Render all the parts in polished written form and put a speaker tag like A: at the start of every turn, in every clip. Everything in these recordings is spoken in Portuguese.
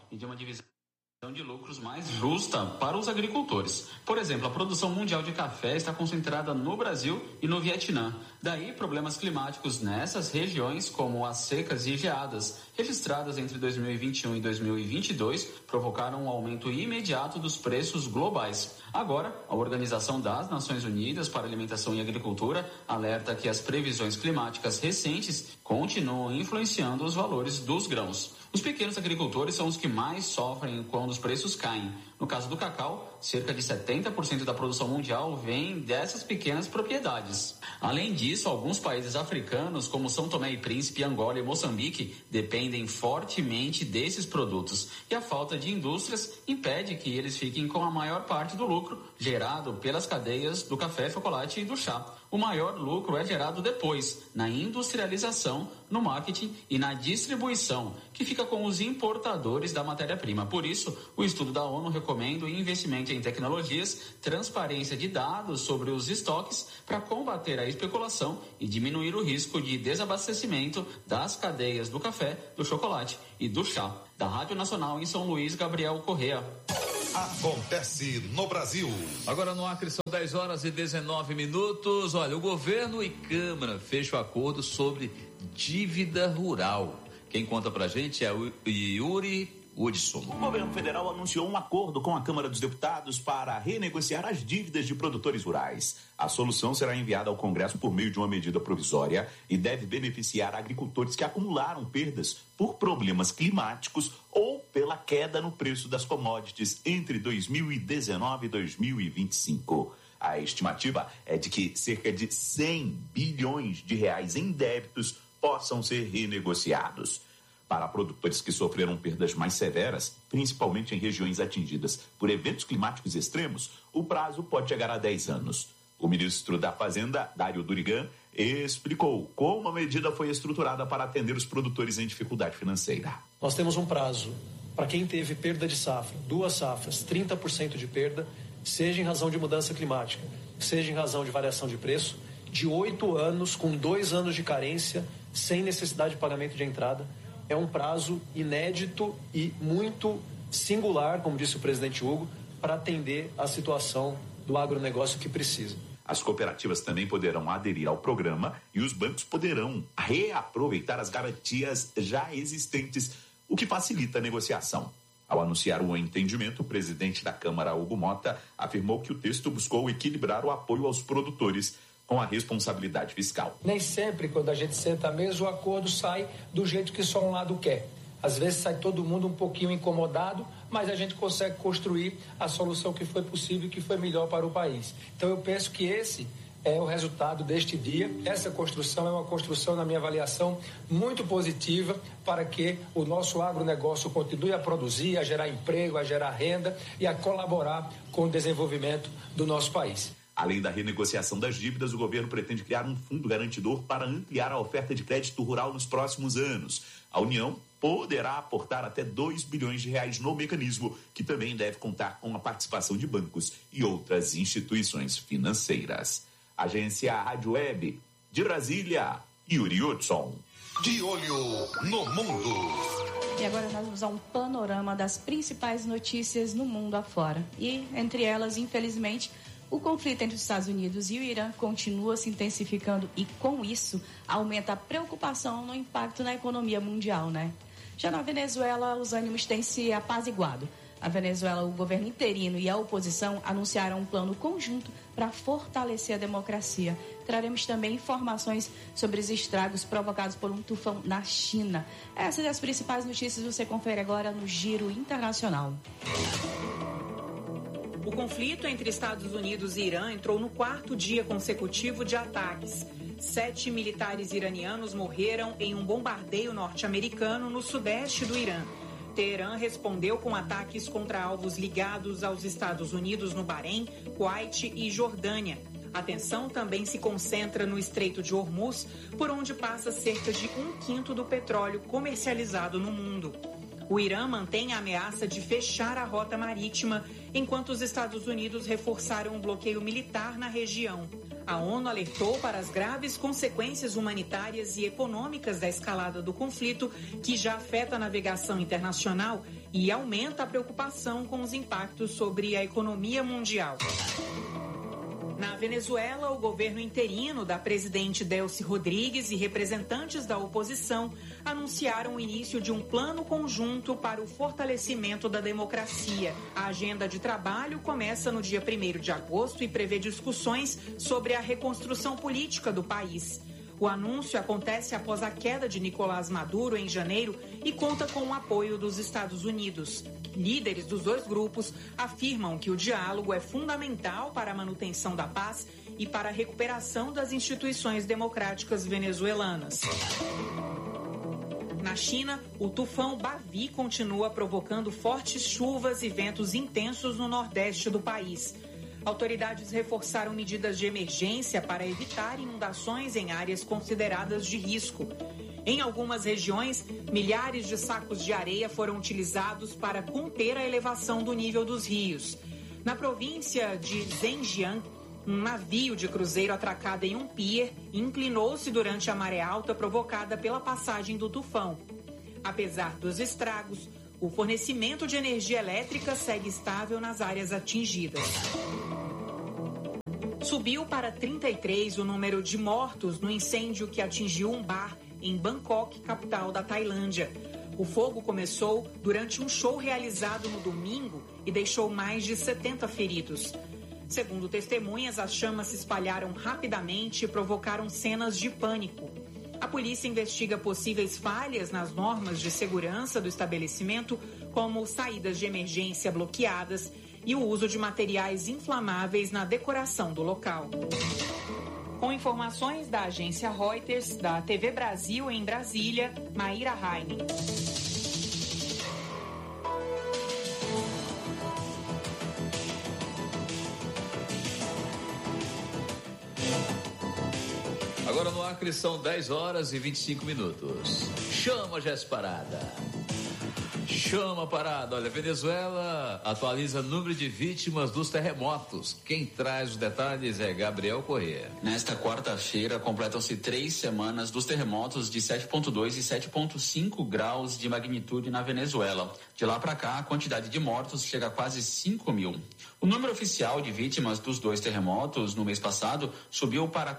A: e de uma divisão de lucros mais justa para os agricultores. Por exemplo, a produção mundial de café está concentrada no Brasil e no Vietnã. Daí, problemas climáticos nessas regiões, como as secas e geadas, registradas entre 2021 e 2022, provocaram um aumento imediato dos preços globais. Agora, a Organização das Nações Unidas para Alimentação e Agricultura alerta que as previsões climáticas recentes continuam influenciando os valores dos grãos. Os pequenos agricultores são os que mais sofrem quando os preços caem. No caso do cacau, cerca de 70% da produção mundial vem dessas pequenas propriedades. Além disso, alguns países africanos, como São Tomé e Príncipe, Angola e Moçambique, dependem fortemente desses produtos. E a falta de indústrias impede que eles fiquem com a maior parte do lucro gerado pelas cadeias do café, chocolate e do chá. O maior lucro é gerado depois, na industrialização, no marketing e na distribuição, que fica com os importadores da matéria-prima. Por isso, o estudo da ONU recomenda o investimento em tecnologias, transparência de dados sobre os estoques para combater a especulação e diminuir o risco de desabastecimento das cadeias do café, do chocolate e do chá. Da Rádio Nacional em São Luís, Gabriel Correa.
B: Acontece no Brasil.
C: Agora no Acre são 10h19. Olha, o governo e Câmara fecham acordo sobre dívida rural. Quem conta pra gente é o Yuri Hudson.
D: O governo federal anunciou um acordo com a Câmara dos Deputados para renegociar as dívidas de produtores rurais. A solução será enviada ao Congresso por meio de uma medida provisória e deve beneficiar agricultores que acumularam perdas por problemas climáticos ou pela queda no preço das commodities entre 2019 e 2025. A estimativa é de que cerca de 100 bilhões de reais em débitos possam ser renegociados. Para produtores que sofreram perdas mais severas, principalmente em regiões atingidas por eventos climáticos extremos, o prazo pode chegar a 10 anos. O ministro da Fazenda, Dário Durigan, explicou como a medida foi estruturada para atender os produtores em dificuldade financeira.
E: Nós temos um prazo para quem teve perda de safra, 2 safras, 30% de perda, seja em razão de mudança climática, seja em razão de variação de preço, de 8 anos, com 2 anos de carência, sem necessidade de pagamento de entrada. É um prazo inédito e muito singular, como disse o presidente Hugo, para atender a situação do agronegócio que precisa.
D: As cooperativas também poderão aderir ao programa e os bancos poderão reaproveitar as garantias já existentes, o que facilita a negociação. Ao anunciar o entendimento, o presidente da Câmara, Hugo Mota, afirmou que o texto buscou equilibrar o apoio aos produtores com a responsabilidade fiscal.
F: Nem sempre, quando a gente senta à mesa, o acordo sai do jeito que só um lado quer. Às vezes sai todo mundo um pouquinho incomodado, mas a gente consegue construir a solução que foi possível e que foi melhor para o país. Então eu penso que esse é o resultado deste dia. Essa construção é uma construção, na minha avaliação, muito positiva para que o nosso agronegócio continue a produzir, a gerar emprego, a gerar renda e a colaborar com o desenvolvimento do nosso país.
D: Além da renegociação das dívidas, o governo pretende criar um fundo garantidor para ampliar a oferta de crédito rural nos próximos anos. A União poderá aportar até 2 bilhões de reais no mecanismo, que também deve contar com a participação de bancos e outras instituições financeiras. Agência Rádio Web, de Brasília, Yuri Hudson.
B: De olho no mundo.
G: E agora nós vamos a um panorama das principais notícias no mundo afora. E, entre elas, infelizmente, o conflito entre os Estados Unidos e o Irã continua se intensificando e, com isso, aumenta a preocupação no impacto na economia mundial, né? Já na Venezuela, os ânimos têm se apaziguado. A Venezuela, o governo interino e a oposição anunciaram um plano conjunto para fortalecer a democracia. Traremos também informações sobre os estragos provocados por um tufão na China. Essas e as principais notícias você confere agora no Giro Internacional.
H: O conflito entre Estados Unidos e Irã entrou no 4º dia consecutivo de ataques. 7 militares iranianos morreram em um bombardeio norte-americano no sudeste do Irã. Teherã respondeu com ataques contra alvos ligados aos Estados Unidos no Bahrein, Kuwait e Jordânia. A tensão também se concentra no Estreito de Hormuz, por onde passa cerca de 1/5 do petróleo comercializado no mundo. O Irã mantém a ameaça de fechar a rota marítima, enquanto os Estados Unidos reforçaram o bloqueio militar na região. A ONU alertou para as graves consequências humanitárias e econômicas da escalada do conflito, que já afeta a navegação internacional e aumenta a preocupação com os impactos sobre a economia mundial. Na Venezuela, o governo interino da presidente Delcy Rodrigues e representantes da oposição anunciaram o início de um plano conjunto para o fortalecimento da democracia. A agenda de trabalho começa no dia 1º de agosto e prevê discussões sobre a reconstrução política do país. O anúncio acontece após a queda de Nicolás Maduro em janeiro e conta com o apoio dos Estados Unidos. Líderes dos dois grupos afirmam que o diálogo é fundamental para a manutenção da paz e para a recuperação das instituições democráticas venezuelanas. Na China, o tufão Bavi continua provocando fortes chuvas e ventos intensos no nordeste do país. Autoridades reforçaram medidas de emergência para evitar inundações em áreas consideradas de risco. Em algumas regiões, milhares de sacos de areia foram utilizados para conter a elevação do nível dos rios. Na província de Zhejiang, um navio de cruzeiro atracado em um pier inclinou-se durante a maré alta provocada pela passagem do tufão. Apesar dos estragos, o fornecimento de energia elétrica segue estável nas áreas atingidas. Subiu para 33 o número de mortos no incêndio que atingiu um bar em Bangkok, capital da Tailândia. O fogo começou durante um show realizado no domingo e deixou mais de 70 feridos. Segundo testemunhas, as chamas se espalharam rapidamente e provocaram cenas de pânico. A polícia investiga possíveis falhas nas normas de segurança do estabelecimento, como saídas de emergência bloqueadas e o uso de materiais inflamáveis na decoração do local. Com informações da agência Reuters, da TV Brasil em Brasília, Maíra Heine.
C: Agora no Acre são 10 horas e 25 minutos. Chama, Jéssica Parada. Chama, Parada. Olha, Venezuela atualiza o número de vítimas dos terremotos. Quem traz os detalhes é Gabriel Corrêa.
A: Nesta quarta-feira, completam-se 3 semanas dos terremotos de 7,2 e 7,5 graus de magnitude na Venezuela. De lá para cá, a quantidade de mortos chega a quase 5 mil. O número oficial de vítimas dos 2 terremotos no mês passado subiu para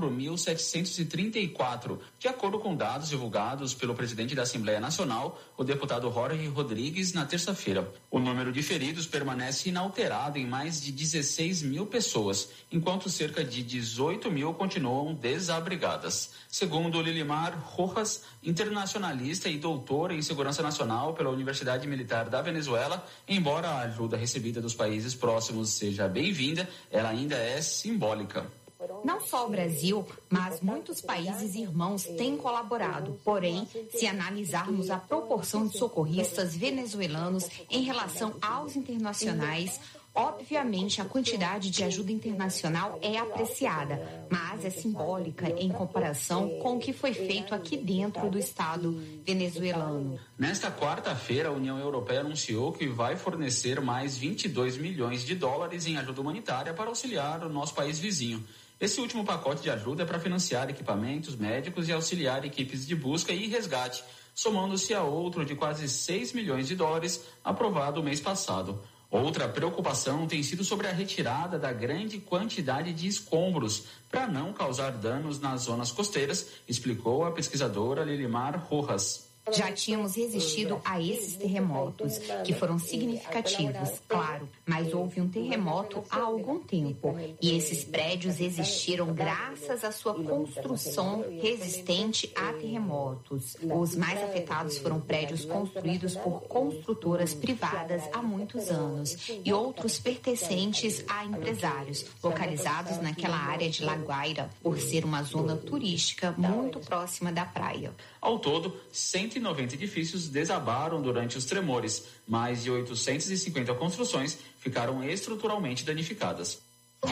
A: 4.734, de acordo com dados divulgados pelo presidente da Assembleia Nacional, o deputado Jorge Rodrigues, na terça-feira. O número de feridos permanece inalterado em mais de 16 mil pessoas, enquanto cerca de 18 mil continuam desabrigadas. Segundo Lilimar Rojas, internacionalista e doutora em segurança nacional pela Universidade Militar da Venezuela, embora a ajuda recebida dos países próximos seja bem-vinda, ela ainda é simbólica.
I: Não só o Brasil, mas muitos países irmãos têm colaborado. Porém, se analisarmos a proporção de socorristas venezuelanos em relação aos internacionais, obviamente a quantidade de ajuda internacional é apreciada, mas é simbólica em comparação com o que foi feito aqui dentro do Estado venezuelano.
A: Nesta quarta-feira, a União Europeia anunciou que vai fornecer mais 22 milhões de dólares em ajuda humanitária para auxiliar o nosso país vizinho. Esse último pacote de ajuda é para financiar equipamentos médicos e auxiliar equipes de busca e resgate, somando-se a outro de quase 6 milhões de dólares aprovado o mês passado. Outra preocupação tem sido sobre a retirada da grande quantidade de escombros para não causar danos nas zonas costeiras, explicou a pesquisadora Lilimar Rojas.
I: Já tínhamos resistido a esses terremotos, que foram significativos, claro, mas houve um terremoto há algum tempo e esses prédios existiram graças à sua construção resistente a terremotos. Os mais afetados foram prédios construídos por construtoras privadas há muitos anos e outros pertencentes a empresários, localizados naquela área de La Guaira, por ser uma zona turística muito próxima da praia.
A: Ao todo, 190 edifícios desabaram durante os tremores. Mais de 850 construções ficaram estruturalmente danificadas.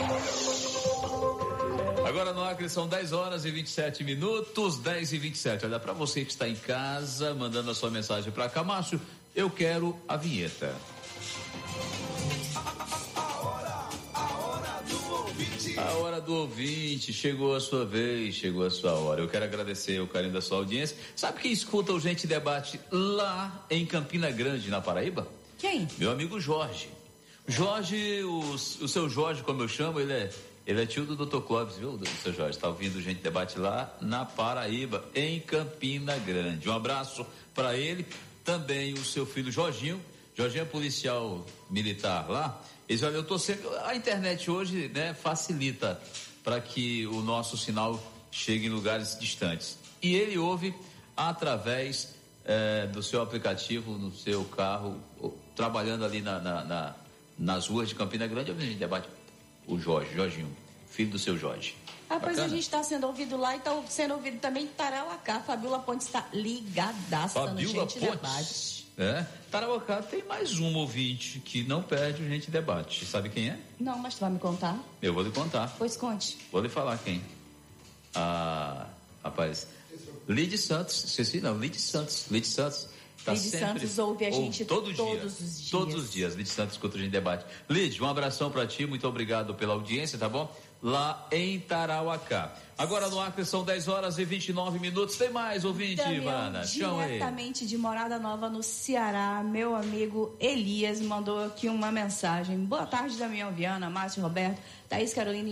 C: Agora no Acre são 10 horas e 27 minutos, 10 e 27. Olha, para você que está em casa, mandando a sua mensagem para cá, Márcio, eu quero a vinheta.
B: A hora do ouvinte.
C: A hora do ouvinte, chegou a sua vez, chegou a sua hora. Eu quero agradecer o carinho da sua audiência. Sabe quem escuta o Gente Debate lá em Campina Grande, na Paraíba?
G: Quem?
C: Meu amigo Jorge. Jorge, o seu Jorge, como eu chamo, ele é tio do Dr. Clóvis, viu, seu Jorge? Está ouvindo o Gente Debate lá na Paraíba, em Campina Grande. Um abraço para ele, também o seu filho Jorginho. Jorginho é policial militar lá. Eles, olha, eu tô sempre. A internet hoje, né, facilita para que o nosso sinal chegue em lugares distantes. E ele ouve através do seu aplicativo, no seu carro, trabalhando ali nas ruas de Campina Grande. A gente debate o Jorginho, filho do seu Jorge.
G: Pois a gente está sendo ouvido lá e está sendo ouvido também em Tarauacá. Fabiola Pontes está ligadaça no Gente Debate.
C: Tarauacá tem mais um ouvinte que não perde o Gente Debate. Sabe quem é?
G: Não, mas tu vai me contar?
C: Eu vou lhe contar.
G: Pois conte.
C: Vou lhe falar quem. Rapaz, Lide Santos. Esqueci não, Lide Santos. Lide Santos.
G: Lide Santos ouve a gente todos os dias.
C: Todos os dias. Lide Santos escuta o Gente Debate. Lide, um abração pra ti, muito obrigado pela audiência, tá bom? Lá em Tarauacá. Agora no Acre são 10 horas e 29 minutos. Tem mais ouvinte, Ivana?
G: Diretamente de Morada Nova, no Ceará, meu amigo Elias mandou aqui uma mensagem. Boa tarde, Damião Viana, Márcio Roberto, Thaís Carolina